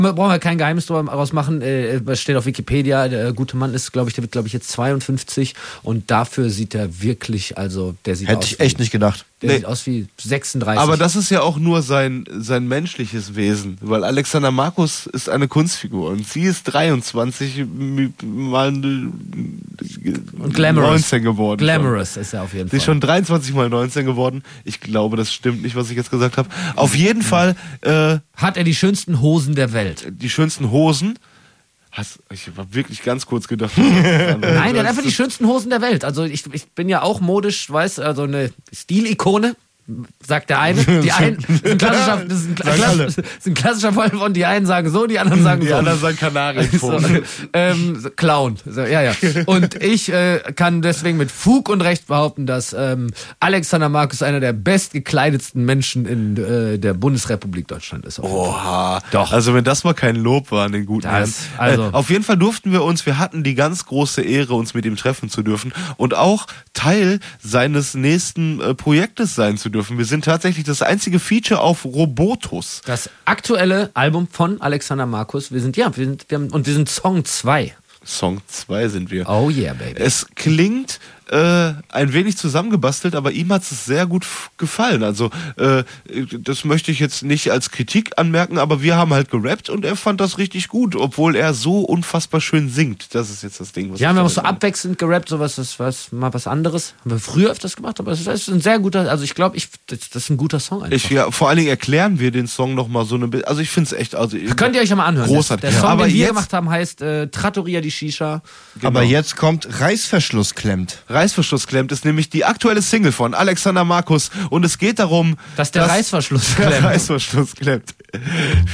Brauchen wir kein Geheimnis daraus machen. Es steht auf Wikipedia, der gute Mann ist, der wird, jetzt 52 und dafür sieht er wirklich, der sieht Hätte aus. ich echt nicht gedacht. Der sieht aus wie 36. Aber das ist ja auch nur sein menschliches Wesen, weil Alexander Markus ist eine Kunstfigur und sie ist 23 mal und glamorous. 19 geworden. Glamorous ist er auf jeden Fall. Sie ist schon 23 mal 19 geworden. Ich glaube, das stimmt nicht, was ich jetzt gesagt habe. Auf jeden Fall hat er die schönsten Hosen der Welt. Die schönsten Hosen. Ich habe wirklich ganz kurz gedacht. Nein, der hat einfach die schönsten Hosen der Welt. Also ich bin ja auch modisch, eine Stilikone. Sagt der eine. Die einen, das ist ein klassischer Fall von, die einen sagen so, die anderen sagen so. Die anderen sagen Kanarienvogel. Clown. So, ja. Und ich kann deswegen mit Fug und Recht behaupten, dass Alexander Markus einer der bestgekleidetsten Menschen in der Bundesrepublik Deutschland ist. Oha. Doch. Also wenn das mal kein Lob war an den guten Herrn. Auf jeden Fall wir hatten die ganz große Ehre, uns mit ihm treffen zu dürfen und auch Teil seines nächsten Projektes sein zu dürfen. Wir sind tatsächlich das einzige Feature auf Robotus. Das aktuelle Album von Alexander Markus. Wir sind Song 2. Song 2 sind wir. Oh yeah, baby. Es klingt ein wenig zusammengebastelt, aber ihm hat es sehr gut gefallen. Also das möchte ich jetzt nicht als Kritik anmerken, aber wir haben halt gerappt und er fand das richtig gut, obwohl er so unfassbar schön singt. Das ist jetzt das Ding. Ja, wir haben auch so abwechselnd gerappt, mal was anderes. Haben wir früher öfters gemacht, aber es ist ein sehr guter, also ich glaube, das ist ein guter Song einfach. Vor allen Dingen erklären wir den Song nochmal so also ich finde es echt, könnt ihr euch ja mal anhören. Großartig. Der Song, den wir gemacht haben, heißt Trattoria die Shisha. Genau. Aber jetzt kommt Reißverschluss klemmt. Reißverschluss klemmt ist nämlich die aktuelle Single von Alexander Markus und es geht darum, dass der Reißverschluss klemmt.